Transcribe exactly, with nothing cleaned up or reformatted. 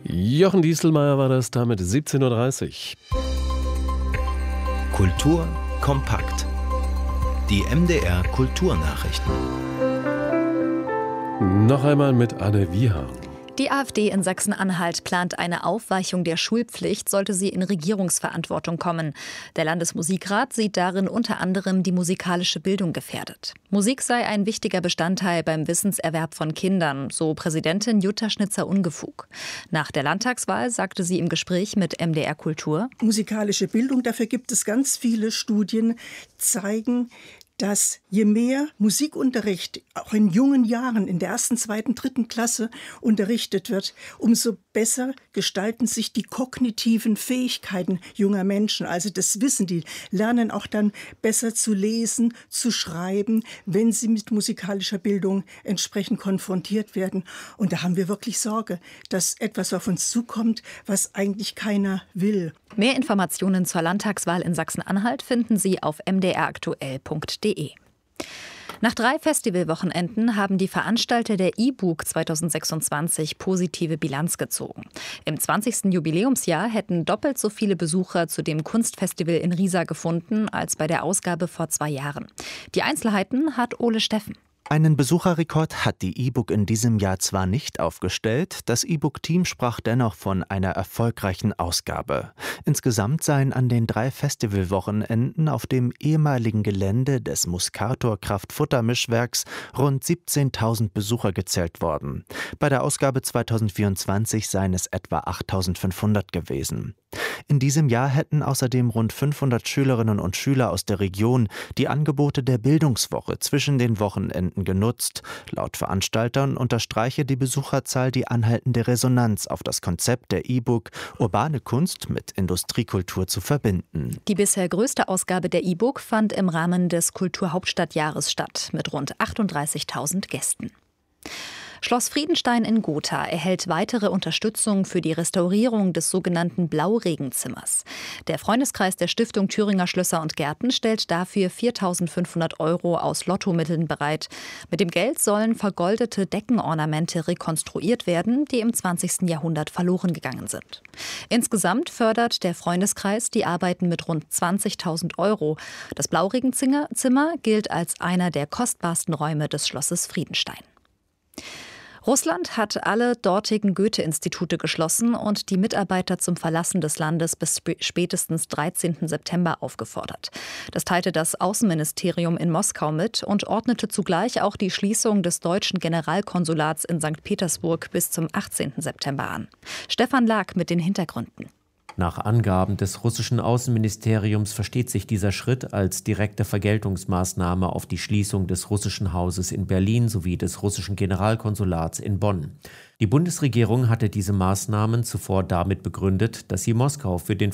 Jochen Dieselmeier war das damit siebzehn Uhr dreißig. Kultur kompakt. Die M D R Kulturnachrichten. Noch einmal mit Anne Wieha. Die AfD in Sachsen-Anhalt plant eine Aufweichung der Schulpflicht, sollte sie in Regierungsverantwortung kommen. Der Landesmusikrat sieht darin unter anderem die musikalische Bildung gefährdet. Musik sei ein wichtiger Bestandteil beim Wissenserwerb von Kindern, so Präsidentin Jutta Schnitzer-Ungefuhr. Nach der Landtagswahl sagte sie im Gespräch mit M D R Kultur: Musikalische Bildung, dafür gibt es ganz viele Studien, zeigen, dass je mehr Musikunterricht auch in jungen Jahren, in der ersten, zweiten, dritten Klasse unterrichtet wird, umso besser gestalten sich die kognitiven Fähigkeiten junger Menschen. Also das Wissen, die lernen auch dann besser zu lesen, zu schreiben, wenn sie mit musikalischer Bildung entsprechend konfrontiert werden. Und da haben wir wirklich Sorge, dass etwas auf uns zukommt, was eigentlich keiner will. Mehr Informationen zur Landtagswahl in Sachsen-Anhalt finden Sie auf m d r aktuell punkt d e. Nach drei Festivalwochenenden haben die Veranstalter der I B U K zweitausendsechsundzwanzig positive Bilanz gezogen. Im zwanzigsten Jubiläumsjahr hätten doppelt so viele Besucher zu dem Kunstfestival in Riesa gefunden als bei der Ausgabe vor zwei Jahren. Die Einzelheiten hat Ole Steffen. Einen Besucherrekord hat die I B U K in diesem Jahr zwar nicht aufgestellt, das I B U K-Team sprach dennoch von einer erfolgreichen Ausgabe. Insgesamt seien an den drei Festivalwochenenden auf dem ehemaligen Gelände des Muscator Kraft-Futter-Mischwerks rund siebzehntausend Besucher gezählt worden. Bei der Ausgabe zweitausendvierundzwanzig seien es etwa achttausendfünfhundert gewesen. In diesem Jahr hätten außerdem rund fünfhundert Schülerinnen und Schüler aus der Region die Angebote der Bildungswoche zwischen den Wochenenden genutzt. Laut Veranstaltern unterstreiche die Besucherzahl die anhaltende Resonanz auf das Konzept der I B U K, urbane Kunst mit Industriekultur zu verbinden. Die bisher größte Ausgabe der I B U K fand im Rahmen des Kulturhauptstadtjahres statt, mit rund achtunddreißigtausend Gästen. Schloss Friedenstein in Gotha erhält weitere Unterstützung für die Restaurierung des sogenannten Blauregenzimmers. Der Freundeskreis der Stiftung Thüringer Schlösser und Gärten stellt dafür viertausendfünfhundert Euro aus Lottomitteln bereit. Mit dem Geld sollen vergoldete Deckenornamente rekonstruiert werden, die im zwanzigsten Jahrhundert verloren gegangen sind. Insgesamt fördert der Freundeskreis die Arbeiten mit rund zwanzigtausend Euro. Das Blauregenzimmer gilt als einer der kostbarsten Räume des Schlosses Friedenstein. Russland hat alle dortigen Goethe-Institute geschlossen und die Mitarbeiter zum Verlassen des Landes bis spätestens dreizehnten September aufgefordert. Das teilte das Außenministerium in Moskau mit und ordnete zugleich auch die Schließung des deutschen Generalkonsulats in Sankt Petersburg bis zum achtzehnten September an. Stefan Lag mit den Hintergründen. Nach Angaben des russischen Außenministeriums versteht sich dieser Schritt als direkte Vergeltungsmaßnahme auf die Schließung des russischen Hauses in Berlin sowie des russischen Generalkonsulats in Bonn. Die Bundesregierung hatte diese Maßnahmen zuvor damit begründet, dass sie Moskau für den